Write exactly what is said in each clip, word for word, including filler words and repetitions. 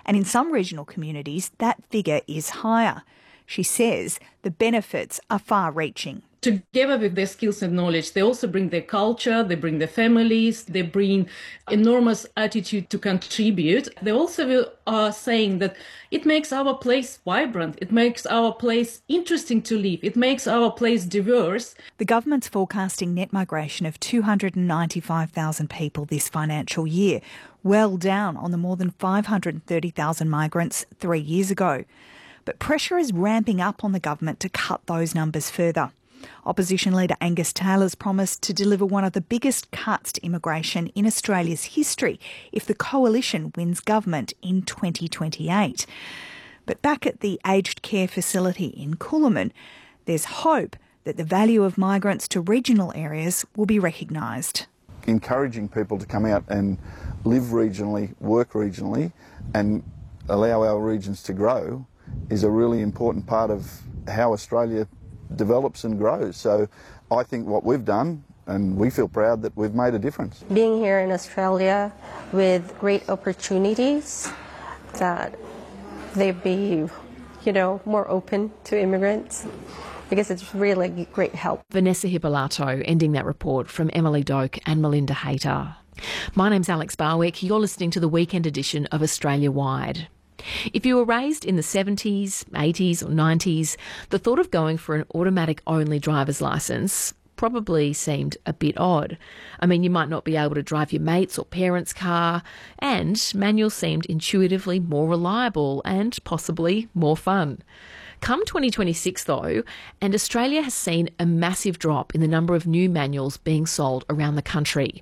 And in some regional communities, that figure is higher. She says the benefits are far-reaching. Together with their skills and knowledge, they also bring their culture, they bring their families, they bring enormous attitude to contribute. They also are saying that it makes our place vibrant, it makes our place interesting to live, it makes our place diverse. The government's forecasting net migration of two hundred ninety-five thousand people this financial year, well down on the more than five hundred thirty thousand migrants three years ago. But pressure is ramping up on the government to cut those numbers further. Opposition leader Angus Taylor's promised to deliver one of the biggest cuts to immigration in Australia's history if the coalition wins government in twenty twenty-eight. But back at the aged care facility in Coolamon, there's hope that the value of migrants to regional areas will be recognised. Encouraging people to come out and live regionally, work regionally and allow our regions to grow is a really important part of how Australia develops and grows. So I think what we've done, and we feel proud that we've made a difference. Being here in Australia with great opportunities, that they'd be, you know, more open to immigrants, because it's really great help. Vanessa Hippolyto ending that report from Emily Doak and Melinda Hayter. My name's Alex Barwick. You're listening to the weekend edition of Australia Wide. If you were raised in the seventies, eighties or nineties, the thought of going for an automatic-only driver's licence probably seemed a bit odd. I mean, you might not be able to drive your mate's or parents' car, and manual seemed intuitively more reliable and possibly more fun. Come twenty twenty-six, though, and Australia has seen a massive drop in the number of new manuals being sold around the country.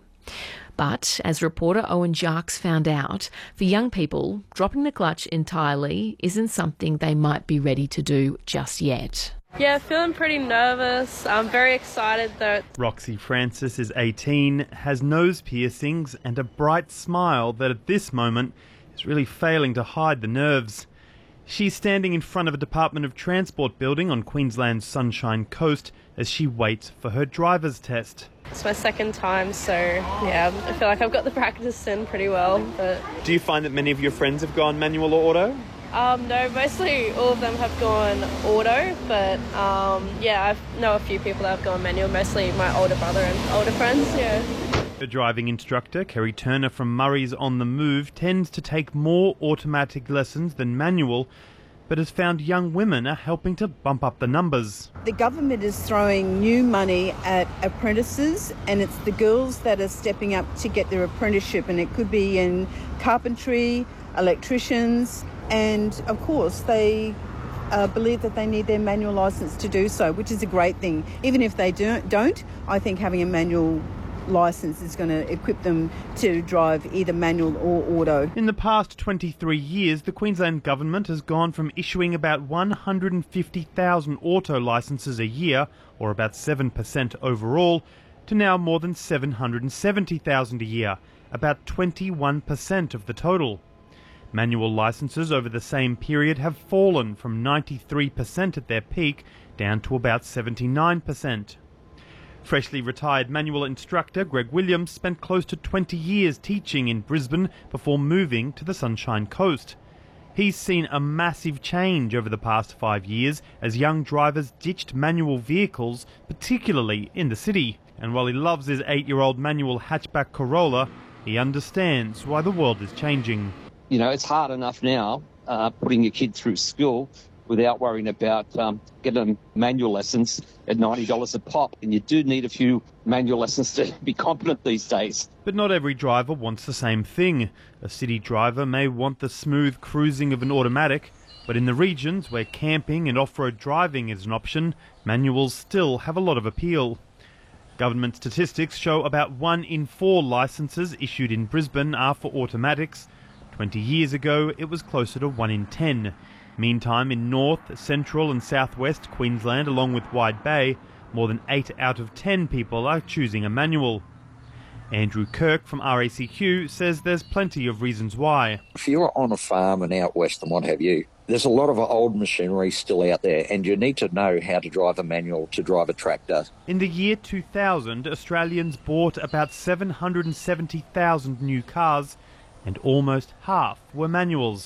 But, as reporter Owen Jarks found out, for young people, dropping the clutch entirely isn't something they might be ready to do just yet. Yeah, feeling pretty nervous. I'm very excited though. Roxy Francis is eighteen, has nose piercings and a bright smile that at this moment is really failing to hide the nerves. She's standing in front of a Department of Transport building on Queensland's Sunshine Coast as she waits for her driver's test. It's my second time, so yeah, I feel like I've got the practice in pretty well. But do you find that many of your friends have gone manual or auto? Um, no, mostly all of them have gone auto, but um, yeah, I know a few people that have gone manual, mostly my older brother and older friends, yeah. The driving instructor, Kerry Turner from Murray's On the Move, tends to take more automatic lessons than manual, but has found young women are helping to bump up the numbers. The government is throwing new money at apprentices, and it's the girls that are stepping up to get their apprenticeship, and it could be in carpentry, electricians, and of course they uh, believe that they need their manual licence to do so, which is a great thing. Even if they don't, don't I think having a manual licence is going to equip them to drive either manual or auto. In the past twenty-three years, the Queensland Government has gone from issuing about one hundred fifty thousand auto licences a year, or about seven percent overall, to now more than seven hundred seventy thousand a year, about twenty-one percent of the total. Manual licences over the same period have fallen from ninety-three percent at their peak down to about seventy-nine percent. Freshly retired manual instructor Greg Williams spent close to twenty years teaching in Brisbane before moving to the Sunshine Coast. He's seen a massive change over the past five years as young drivers ditched manual vehicles, particularly in the city. And while he loves his eight-year-old manual hatchback Corolla, he understands why the world is changing. You know, it's hard enough now uh, putting your kid through school without worrying about um, getting them manual lessons at ninety dollars a pop. And you do need a few manual lessons to be competent these days. But not every driver wants the same thing. A city driver may want the smooth cruising of an automatic, but in the regions where camping and off-road driving is an option, manuals still have a lot of appeal. Government statistics show about one in four licences issued in Brisbane are for automatics. Twenty years ago, it was closer to one in ten. Meantime, in North, Central and Southwest Queensland, along with Wide Bay, more than eight out of ten people are choosing a manual. Andrew Kirk from R A C Q says there's plenty of reasons why. If you're on a farm and out west and what have you, there's a lot of old machinery still out there, and you need to know how to drive a manual to drive a tractor. In the year two thousand, Australians bought about seven hundred seventy thousand new cars, and almost half were manuals.